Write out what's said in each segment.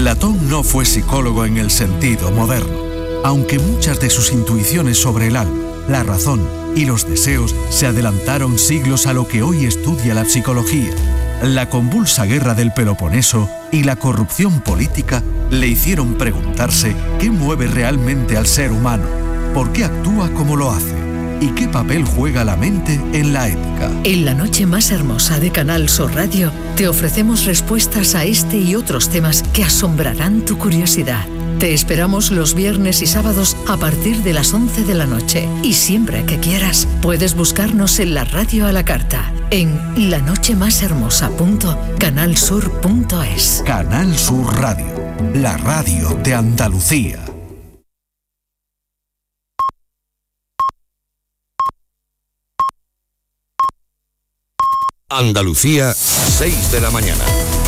Platón no fue psicólogo en el sentido moderno, aunque muchas de sus intuiciones sobre el alma, la razón y los deseos se adelantaron siglos a lo que hoy estudia la psicología. La convulsa guerra del Peloponeso y la corrupción política le hicieron preguntarse qué mueve realmente al ser humano, por qué actúa como lo hace y qué papel juega la mente en la ética. En la noche más hermosa de Canal Sur Radio te ofrecemos respuestas a este y otros temas que asombrarán tu curiosidad. Te esperamos los viernes y sábados a partir de las 11 de la noche y siempre que quieras puedes buscarnos en la radio a la carta en lanochemasermosa.canalsur.es. Canal Sur Radio, la radio de Andalucía. Andalucía, 6 de la mañana.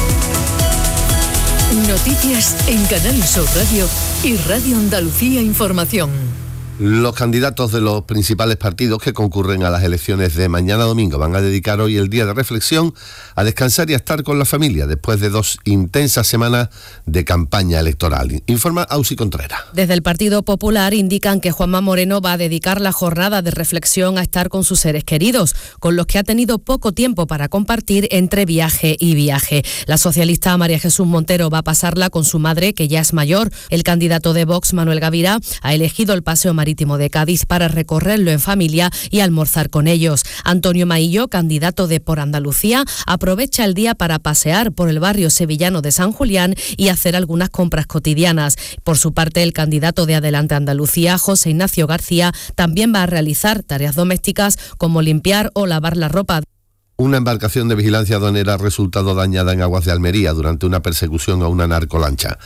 Noticias en Canal Sur Radio y Radio Andalucía Información. Los candidatos de los principales partidos que concurren a las elecciones de mañana domingo van a dedicar hoy el día de reflexión a descansar y a estar con la familia después de 2 intensas semanas de campaña electoral. Informa Ausi Contreras. Desde el Partido Popular indican que Juanma Moreno va a dedicar la jornada de reflexión a estar con sus seres queridos, con los que ha tenido poco tiempo para compartir entre viaje y viaje. La socialista María Jesús Montero va a pasarla con su madre, que ya es mayor. El candidato de Vox, Manuel Gavirá, ha elegido el Paseo Marítimo de Cádiz para recorrerlo en familia y almorzar con ellos. Antonio Maillo, candidato de Por Andalucía, aprovecha el día para pasear por el barrio sevillano de San Julián y hacer algunas compras cotidianas. Por su parte, el candidato de Adelante Andalucía, José Ignacio García, también va a realizar tareas domésticas como limpiar o lavar la ropa. Una embarcación de vigilancia aduanera ha resultado dañada en aguas de Almería durante una persecución a una narcolancha.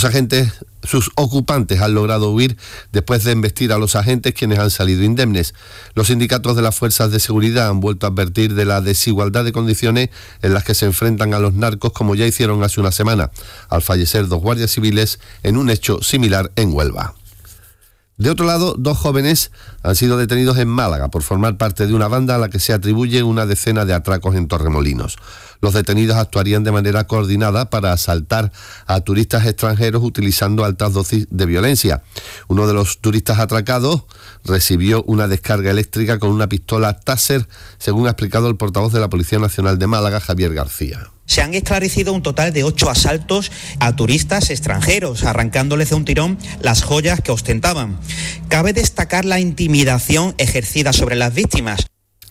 Sus ocupantes han logrado huir después de embestir a los agentes, quienes han salido indemnes. Los sindicatos de las fuerzas de seguridad han vuelto a advertir de la desigualdad de condiciones en las que se enfrentan a los narcos, como ya hicieron hace una semana, al fallecer 2 guardias civiles en un hecho similar en Huelva. De otro lado, 2 jóvenes han sido detenidos en Málaga por formar parte de una banda a la que se atribuye una decena de atracos en Torremolinos. Los detenidos actuarían de manera coordinada para asaltar a turistas extranjeros utilizando altas dosis de violencia. Uno de los turistas atracados recibió una descarga eléctrica con una pistola Taser, según ha explicado el portavoz de la Policía Nacional de Málaga, Javier García. Se han esclarecido un total de 8 asaltos a turistas extranjeros, arrancándoles de un tirón las joyas que ostentaban. Cabe destacar la intimidación ejercida sobre las víctimas.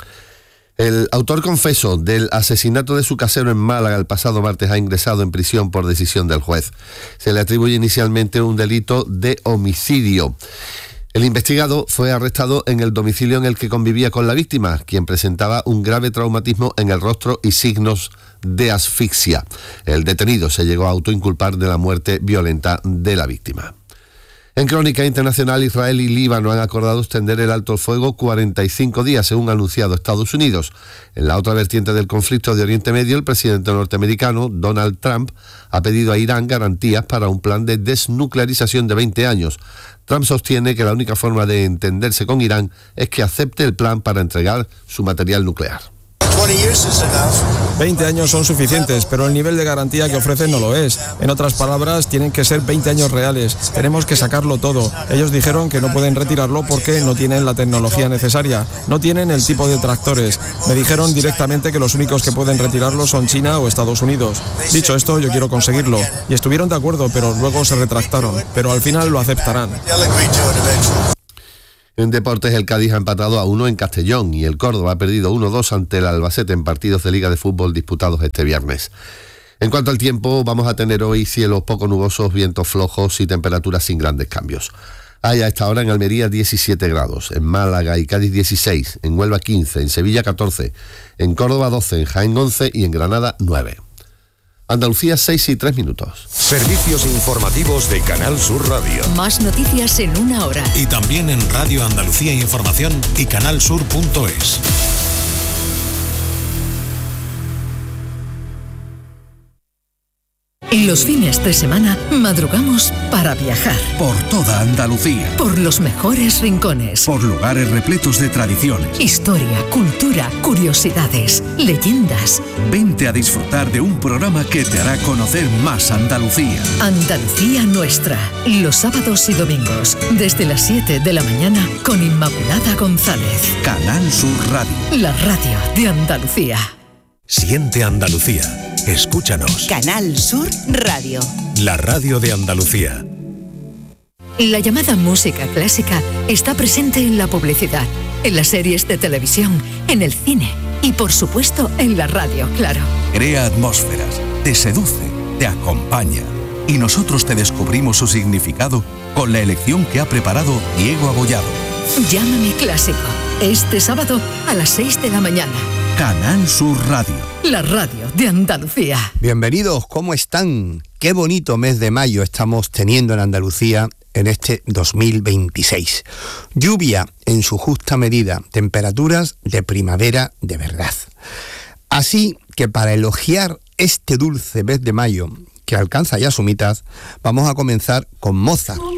El autor confeso del asesinato de su casero en Málaga el pasado martes ha ingresado en prisión por decisión del juez. Se le atribuye inicialmente un delito de homicidio. El investigado fue arrestado en el domicilio en el que convivía con la víctima, quien presentaba un grave traumatismo en el rostro y signos de asfixia. El detenido se llegó a autoinculpar de la muerte violenta de la víctima. En crónica internacional, Israel y Líbano han acordado extender el alto el fuego 45 días, según ha anunciado Estados Unidos. En la otra vertiente del conflicto de Oriente Medio, el presidente norteamericano, Donald Trump, ha pedido a Irán garantías para un plan de desnuclearización de 20 años. Trump sostiene que la única forma de entenderse con Irán es que acepte el plan para entregar su material nuclear. 20 años son suficientes, pero el nivel de garantía que ofrecen no lo es. En otras palabras, tienen que ser 20 años reales. Tenemos que sacarlo todo. Ellos dijeron que no pueden retirarlo porque no tienen la tecnología necesaria, no tienen el tipo de tractores. Me dijeron directamente que los únicos que pueden retirarlo son China o Estados Unidos. Dicho esto, yo quiero conseguirlo. Y estuvieron de acuerdo, pero luego se retractaron. Pero al final lo aceptarán. En deportes, el Cádiz ha empatado a 1 en Castellón y el Córdoba ha perdido 1-2 ante el Albacete en partidos de Liga de Fútbol disputados este viernes. En cuanto al tiempo, vamos a tener hoy cielos poco nubosos, vientos flojos y temperaturas sin grandes cambios. Hay a esta hora en Almería 17 grados, en Málaga y Cádiz 16, en Huelva 15, en Sevilla 14, en Córdoba 12, en Jaén 11 y en Granada 9. Andalucía, 6:03. Servicios informativos de Canal Sur Radio. Más noticias en una hora. Y también en Radio Andalucía Información y canalsur.es. Los fines de semana madrugamos para viajar. Por toda Andalucía. Por los mejores rincones. Por lugares repletos de tradiciones. Historia, cultura, curiosidades, leyendas. Vente a disfrutar de un programa que te hará conocer más Andalucía. Andalucía Nuestra. Los sábados y domingos, desde las 7 de la mañana, con Inmaculada González. Canal Sur Radio. La radio de Andalucía. Siente Andalucía. Escúchanos. Canal Sur Radio. La radio de Andalucía. La llamada música clásica está presente en la publicidad, en las series de televisión, en el cine y, por supuesto, en la radio, claro. Crea atmósferas, te seduce, te acompaña. Y nosotros te descubrimos su significado con la elección que ha preparado Diego Abollado. Llámame Clásico. Este sábado a las 6 de la mañana. Canal Sur Radio. La radio de Andalucía. Bienvenidos, ¿cómo están? Qué bonito mes de mayo estamos teniendo en Andalucía en este 2026. Lluvia en su justa medida, temperaturas de primavera de verdad. Así que para elogiar este dulce mes de mayo, que alcanza ya su mitad, vamos a comenzar con Mozart.